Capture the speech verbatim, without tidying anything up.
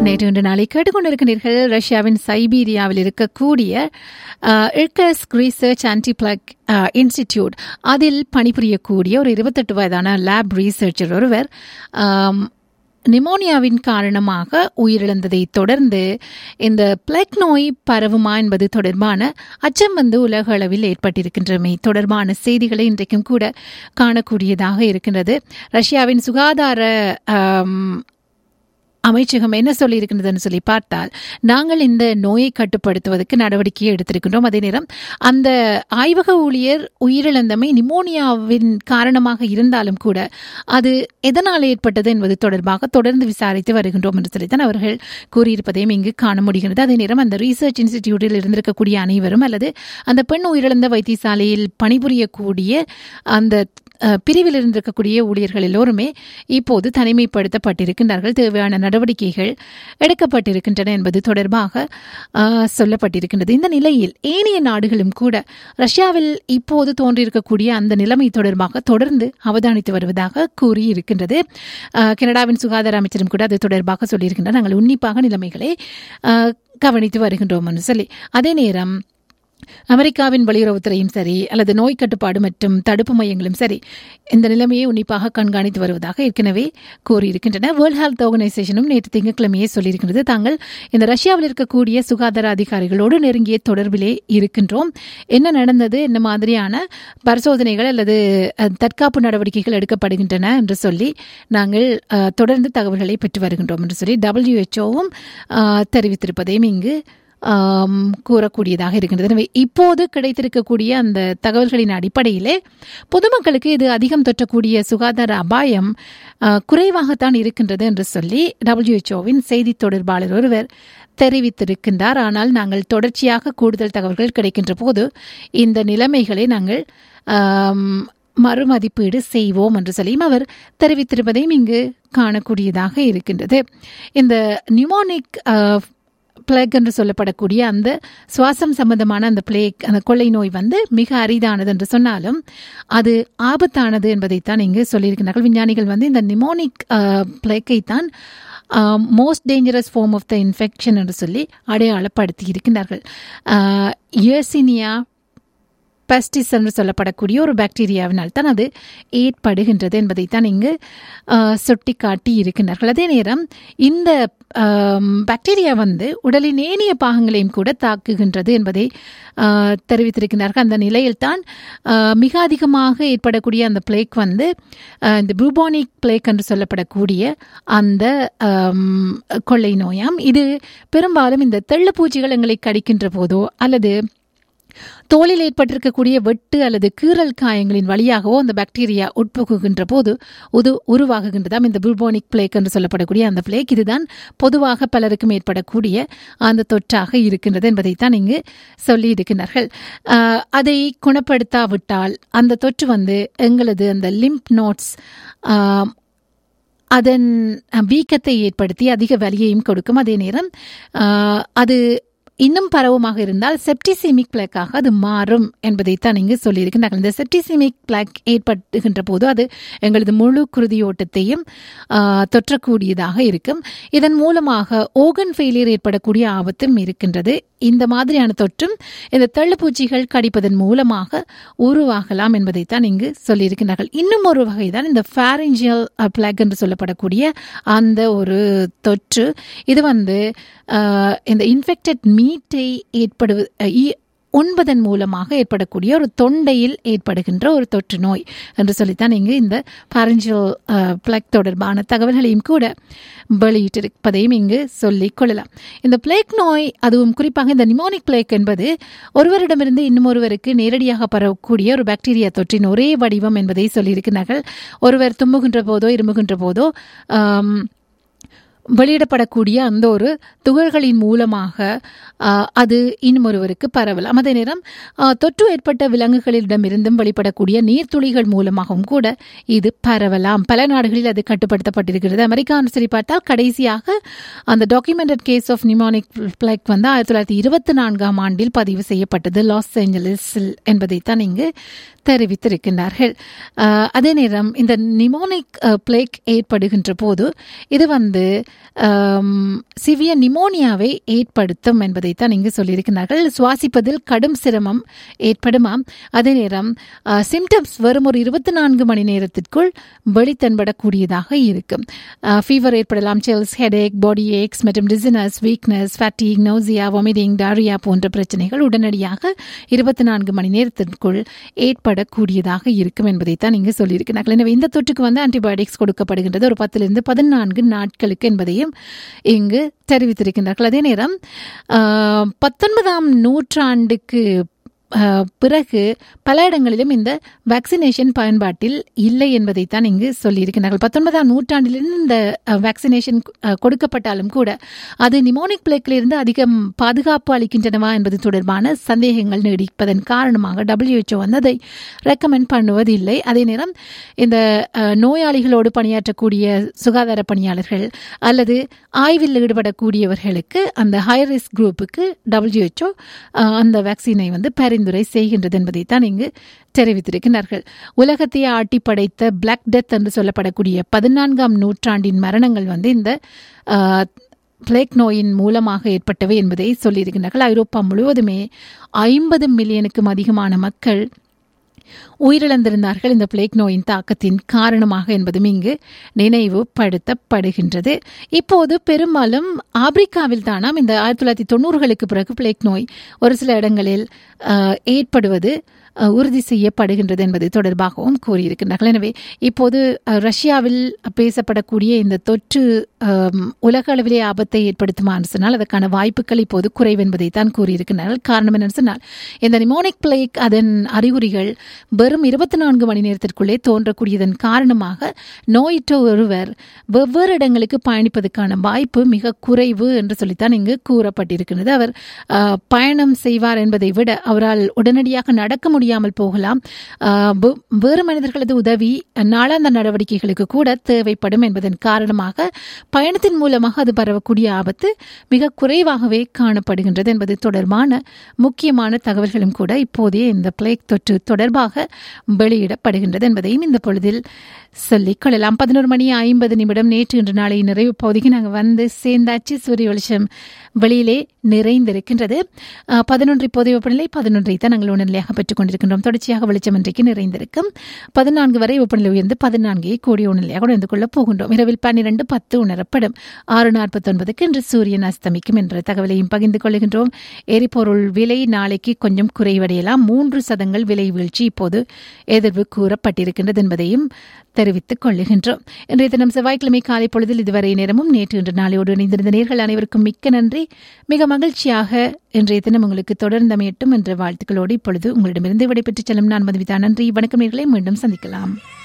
நேற்று இன்று நாளை கேட்டுக்கொண்டிருக்கிறீர்கள். ரஷ்யாவின் சைபீரியாவில் இருக்கக்கூடிய இர்கட்ஸ்க் ரிசர்ச் ஆன்டி பிளக் இன்ஸ்டிடியூட் அதில் பணிபுரியக்கூடிய ஒரு இருபத்தெட்டு வயதான லேப் ரீசர்ச்சர் ஒருவர் நிமோனியாவின் காரணமாக உயிரிழந்ததை தொடர்ந்து இந்த பிளக் நோய் பரவுமா என்பது தொடர்பான அச்சம் வந்து உலக அளவில் ஏற்பட்டிருக்கின்றமை தொடர்பான செய்திகளை இன்றைக்கும் கூட காணக்கூடியதாக இருக்கின்றது. ரஷ்யாவின் சுகாதார அமைச்சகம் என்ன சொல்லி இருக்கின்றதுன்னு சொல்லி பார்த்தால், நாங்கள் இந்த நோயை கட்டுப்படுத்துவதற்கு நடவடிக்கையை எடுத்திருக்கின்றோம். அதே நேரம் அந்த ஆய்வக ஊழியர் உயிரிழந்தமை நிமோனியாவின் காரணமாக இருந்தாலும் கூட அது எதனால் ஏற்பட்டது என்பது தொடர்பாக தொடர்ந்து விசாரித்து வருகின்றோம் என்று சொல்லித்தான் அவர்கள் கூறியிருப்பதையும் இங்கு காண முடிகிறது. அதே நேரம் அந்த ரீசர்ச் இன்ஸ்டிடியூட்டில் இருந்திருக்கக்கூடிய அனைவரும் அல்லது அந்த பெண் உயிரிழந்த வைத்தியசாலையில் பணிபுரியக்கூடிய அந்த பிரிவில் இருந்திருக்கக்கூடிய ஊழியர்கள் எல்லோருமே இப்போது தனிமைப்படுத்தப்பட்டிருக்கின்றார்கள். தேவையான நடவடிக்கைகள் எடுக்கப்பட்டிருக்கின்றன என்பது தொடர்பாக சொல்லப்பட்டிருக்கின்றது. இந்த நிலையில் ஏனைய நாடுகளும் கூட ரஷ்யாவில் இப்போது தோன்றியிருக்கக்கூடிய அந்த நிலைமை தொடர்பாக தொடர்ந்து அவதானித்து வருவதாக கூறியிருக்கின்றது. கனடாவின் சுகாதார அமைச்சரும் கூட அது தொடர்பாக சொல்லியிருக்கின்றனர். நாங்கள் உன்னிப்பாக நிலைமைகளை கவனித்து வருகின்றோம் என்று சொல்லி. அதே நேரம் அமெரிக்காவின் வெளியுறவுத்துறையும் சரி அல்லது நோய் கட்டுப்பாடு மற்றும் தடுப்பு மையங்களும் சரி இந்த நிலைமையை உன்னிப்பாக கண்காணித்து வருவதாக ஏற்கனவே கூறியிருக்கின்றன. வேர்ல்ட் ஹெல்த் ஆர்கனைசேஷனும் நேற்று திங்கட்கிழமையே சொல்லியிருக்கின்றது, தாங்கள் இந்த ரஷ்யாவில் இருக்கக்கூடிய சுகாதார அதிகாரிகளோடு நெருங்கிய தொடர்பிலே இருக்கின்றோம். என்ன நடந்தது, என்ன மாதிரியான பரிசோதனைகள் அல்லது தற்காப்பு நடவடிக்கைகள் எடுக்கப்படுகின்றன என்று சொல்லி நாங்கள் தொடர்ந்து தகவல்களை பெற்று வருகின்றோம் என்று சொல்லி டபிள்யூஹெச்ஓவும் தெரிவித்திருப்பதையும் இங்கு கூறக்கூடியதாக இருக்கின்றது. எனவே இப்போது கிடைத்திருக்கக்கூடிய அந்த தகவல்களின் அடிப்படையிலே பொதுமக்களுக்கு இது அதிகம் தொற்றக்கூடிய சுகாதார அபாயம் குறைவாகத்தான் இருக்கின்றது என்று சொல்லி டபிள்யூஹெச்ஓவின் செய்தி தொடர்பாளர் ஒருவர் தெரிவித்திருக்கின்றார். ஆனால் நாங்கள் தொடர்ச்சியாக கூடுதல் தகவல்கள் கிடைக்கின்ற போது இந்த நிலைமைகளை நாங்கள் மறுமதிப்பீடு செய்வோம் என்று சொல்லியும் அவர் தெரிவித்திருப்பதையும் இங்கு காணக்கூடியதாக இருக்கின்றது. இந்த நியூமோனிக் பிளேக் என்று சொல்லப்படக்கூடிய அந்த சுவாசம் சம்பந்தமான அந்த பிளேக் அந்த கொள்ளை நோய் வந்து மிக அரிதானது என்று சொன்னாலும் அது ஆபத்தானது என்பதைத்தான் இங்கு சொல்லியிருக்கிறார்கள். விஞ்ஞானிகள் வந்து இந்த நிமோனிக் பிளேக்கை தான் most dangerous form of the infection என்று சொல்லி அடையாளப்படுத்தி இருக்கின்றார்கள். இயர்சினியா பெஸ்டிஸ் என்று சொல்லப்படக்கூடிய ஒரு பாக்டீரியாவினால் தான் அது ஏற்படுகின்றது என்பதைத்தான் இங்கு சுட்டி காட்டி இருக்கின்றார்கள். அதே நேரம் இந்த பாக்டீரியா வந்து உடலின் ஏனைய பாகங்களையும் கூட தாக்குகின்றது என்பதை தெரிவித்திருக்கிறார்கள். அந்த நிலையில்தான் மிக அதிகமாக ஏற்படக்கூடிய அந்த பிளேக் வந்து இந்த புபோனிக் பிளேக் என்று சொல்லப்படக்கூடிய அந்த கொள்ளை நோயாம். இது பெரும்பாலும் இந்த தெள்ளுப்பூச்சிகள் எங்களை கடிக்கின்ற போதோ அல்லது தோலில் ஏற்பட்டிருக்கக்கூடிய வெட்டு அல்லது கீறல் காயங்களின் வழியாகவோ அந்த பாக்டீரியா உட்புகுகின்ற போது இது உருவாகுகின்றதாம் இந்த புபோனிக் பிளேக் என்று சொல்லப்படக்கூடிய அந்த பிளேக். இதுதான் பொதுவாக பலருக்கும் ஏற்படக்கூடிய அந்த தொற்றாக இருக்கின்றது என்பதைத்தான் இங்கு சொல்லி இருக்கின்றார்கள். அதை குணப்படுத்தாவிட்டால் அந்த தொற்று வந்து எங்களது அந்த லிம்ப் நோட்ஸ் அதன் வீக்கத்தை ஏற்படுத்தி அதிக வலியையும் கொடுக்கும். அதே நேரம் அது இன்னும் பரவமாக இருந்தால் செப்டிசிமிக் பிளாக்காக அது மாறும் என்பதைத்தான் இங்கு சொல்லியிருக்கிறார்கள். இந்த செப்டிசிமிக் பிளாக் ஏற்படுகின்ற போது அது எங்களது முழு குருதியோட்டத்தையும் தொற்றக்கூடியதாக இருக்கும். இதன் மூலமாக ஓர்கன் ஃபெயிலியர் ஏற்படக்கூடிய ஆபத்தும் இருக்கின்றது. இந்த மாதிரியான தொற்றும் இந்த தள்ளுப்பூச்சிகள் கடிப்பதன் மூலமாக உருவாகலாம் என்பதைத்தான் இங்கு சொல்லியிருக்கிறார்கள். இன்னும் ஒரு வகைதான் இந்த ஃபேரிஞ்சியல் பிளாக் என்று சொல்லப்படக்கூடிய அந்த ஒரு தொற்று. இது வந்து இந்த இன்ஃபெக்டட் மீட்டை ஏற்படு உண்பதன் மூலமாக ஏற்படக்கூடிய ஒரு தொண்டையில் ஏற்படுகின்ற ஒரு தொற்று நோய் என்று சொல்லித்தான் இங்கு இந்த ஃபேரிஞ்சியல் பிளேக் தொடர்பான தகவல்களையும் கூட வெளியிட்டிருப்பதையும் இங்கு சொல்லிக் கொள்ளலாம். இந்த பிளேக் நோய், அதுவும் குறிப்பாக இந்த நிமோனிக் பிளேக் என்பது ஒருவரிடமிருந்து இன்னும் ஒருவருக்கு நேரடியாக பரவக்கூடிய ஒரு பாக்டீரியா தொற்றின் ஒரே வடிவம் என்பதை சொல்லியிருக்கிறார்கள். ஒருவர் தும்முகின்ற போதோ இருமுகின்ற போதோ வெளியிடப்படக்கூடிய அந்த ஒரு துகள்களின் மூலமாக அது இன்னும் ஒருவருக்கு பரவலாம். அதே நேரம் தொற்று ஏற்பட்ட விலங்குகளிடமிருந்தும் வெளிப்படக்கூடிய நீர்த்துளிகள் மூலமாகவும் கூட இது பரவலாம். பல நாடுகளில் அது கட்டுப்படுத்தப்பட்டிருக்கிறது. அமெரிக்கான்னு சொல்லி பார்த்தால் கடைசியாக அந்த documented case of mnemonic plague வந்து ஆயிரத்தி தொள்ளாயிரத்தி இருபத்தி நான்காம் ஆண்டில் பதிவு செய்யப்பட்டது லாஸ் ஏஞ்சலிஸில் என்பதைத்தான் இங்கு தெரிவித்திருக்கின்றார்கள். அதே நேரம் இந்த நிமோனிக் பிளேக் ஏற்படுகின்ற போது இது வந்து சிவியர் நிமோனியாவை ஏற்படுத்தும் என்பதைத்தான் இங்கு சொல்லியிருக்கிறார்கள். சுவாசிப்பதில் கடும் சிரமம் ஏற்படுமாம். அதே நேரம் சிம்டம்ஸ் வரும் ஒரு இருபத்தி நான்கு மணி நேரத்திற்குள் வெளித்தன்படக்கூடியதாக இருக்கும். ஃபீவர் ஏற்படலாம், சில்ஸ், ஹெடேக், பாடி ஏக்ஸ் மற்றும் dizziness, weakness, fatigue, nausea, vomiting, Daria போன்ற பிரச்சனைகள் உடனடியாக இருபத்தி நான்கு மணி நேரத்திற்குள் ஏற்படக்கூடியதாக இருக்கும் என்பதைத்தான் இங்கு சொல்லியிருக்கிறார்கள். எனவே இந்த தொற்றுக்கு வந்து ஆன்டிபயோட்டிக்ஸ் கொடுக்கப்படுகின்றது ஒரு பத்திலிருந்து பதினான்கு நாட்களுக்கு என்பதையும் இங்கு தெரிவித்திருக்கின்றார்கள். அதே நேரம் பத்தொன்பதாம் நூற்றாண்டுக்கு பிறகு பல இடங்களிலும் இந்த வேக்சினேஷன் பயன்பாட்டில் இல்லை என்பதைத்தான் இங்கு சொல்லியிருக்கிறார்கள். பத்தொன்பதாம் நூற்றாண்டிலிருந்து இந்த வேக்சினேஷன் கொடுக்கப்பட்டாலும் கூட அது நிமோனிக் பிளேக்கிலிருந்து அதிகம் பாதுகாப்பு அளிக்கின்றனவா என்பது தொடர்பான சந்தேகங்கள் நீடிப்பதன் காரணமாக டபிள்யூஹெச்ஓ வந்து அதை ரெக்கமெண்ட் பண்ணுவதில்லை. அதே நேரம் இந்த நோயாளிகளோடு பணியாற்றக்கூடிய சுகாதார பணியாளர்கள் அல்லது ஆய்வில் ஈடுபடக்கூடியவர்களுக்கு அந்த ஹை ரிஸ்க் குரூப்புக்கு டபிள்யூஹெச்ஓ அந்த வேக்சினை வந்து பரிந்துரை செய்கின்றது என்பதைத்தான் இங்கு தெரிவித்திருக்கிறார்கள். உலகத்தையே ஆட்டி படைத்த பிளாக் டெத் என்று சொல்லப்படக்கூடிய பதினான்காம் நூற்றாண்டின் மரணங்கள் வந்து இந்த பிளேக் நோயின் மூலமாக ஏற்பட்டவை என்பதை சொல்லியிருக்கிறார்கள். ஐரோப்பா முழுவதுமே ஐம்பது மில்லியனுக்கும் அதிகமான மக்கள் உயிரிழந்திருந்தார்கள் இந்த பிளேக் நோயின் தாக்கத்தின் காரணமாக என்பதும் இங்கு நினைவுபடுத்தப்படுகின்றது. இப்போது பெரும்பாலும் ஆப்பிரிக்காவில் தானாம் இந்த ஆயிரத்தி தொள்ளாயிரத்தி தொண்ணூறுகளுக்கு பிறகு பிளேக் நோய் ஒரு சில இடங்களில் ஏற்படுவது உறுதி செய்யப்படுகின்றது என்பது தொடர்பாகவும் கூறியிருக்கின்றார்கள். எனவே இப்போது ரஷ்யாவில் பேசப்படக்கூடிய இந்த தொற்று உலக அளவிலே ஆபத்தை ஏற்படுத்துமா என்று சொன்னால் அதற்கான வாய்ப்புகள் இப்போது குறைவு என்பதை தான் கூறியிருக்கிறார்கள். காரணம் என்னன்னு சொன்னால் இந்த நிமோனிக் பிளேக் அதன் அறிகுறிகள் வெறும் இருபத்தி நான்கு மணி நேரத்திற்குள்ளே தோன்றக்கூடியதன் காரணமாக நோயிற்ற ஒருவர் வெவ்வேறு இடங்களுக்கு பயணிப்பதற்கான வாய்ப்பு மிக குறைவு என்று சொல்லித்தான் இங்கு கூறப்பட்டிருக்கிறது. அவர் பயணம் செய்வார் என்பதை விட அவரால் உடனடியாக நடக்க முடியும் முடியாமல் போகலாம். வேறு மனிதர்களது உதவி நாளாந்த நடவடிக்கைகளுக்கு கூட தேவைப்படும் என்பதன் காரணமாக பயணத்தின் மூலமாக அது பரவக்கூடிய ஆபத்து மிக குறைவாகவே காணப்படுகின்றது என்பது தொடர்பான முக்கியமான தகவல்களும் கூட இப்போதைய இந்த பிளேக் தொற்று தொடர்பாக வெளியிடப்படுகின்றது என்பதையும் இந்த பொழுதில் சொல்லிக் கொள்ளலாம். பதினோரு மணி ஐம்பது நிமிடம் நேற்று இன்று நாளை நிறைவு பகுதிக்கு நாங்கள் வந்து சேர்ந்தாச்சு. சூரிய வெளிச்சம் வெளியிலே நிறைந்திருக்கின்றது. பதினொன்று இப்போதைய வெப்பநிலை பதினொன்றை தான் நாங்கள் உணர்நிலையாக பெற்றுக் கொண்டிருக்கின்றோம். தொடர்ச்சியாக வெளிச்சம் இன்றைக்கு நிறைந்திருக்கும். பதினான்கு வரை வெப்பநிலை உயர்ந்து பதினான்கை கூடிய உணர்நிலையாக உணர்ந்து கொள்ளப் போகின்றோம். இரவில் பன்னிரண்டு பத்து உணரப்படும். ஆறு நாற்பத்தி ஒன்பதுக்கு இன்று சூரியன் அஸ்தமிக்கும் என்ற தகவலையும் பகிர்ந்து கொள்கின்றோம். எரிபொருள் விலை நாளைக்கு கொஞ்சம் குறைவடையலாம். மூன்று சதங்கள் விலை வீழ்ச்சி இப்போது எதிர்வு கூறப்பட்டிருக்கின்றது என்பதையும் தெரிவித்துக் கொள்ளுகின்றோம். இன்றைய தினம் செவ்வாய்க்கிழமை காலை பொழுதில் இதுவரை நேரமும் நேற்று இன்று நாளையோடு இணைந்திருந்த நேர்கள் அனைவருக்கும் மிக்க நன்றி. மிக மகிழ்ச்சியாக இன்றைய தினம் உங்களுக்கு தொடர்ந்தமையட்டும் என்ற வாழ்த்துக்களோடு இப்பொழுது உங்களிடமிருந்து விடைபெற்றுச் செல்லும் நான் மதுமிதா. நன்றி, வணக்கம் நேயர்களே, மீண்டும் சந்திக்கலாம்.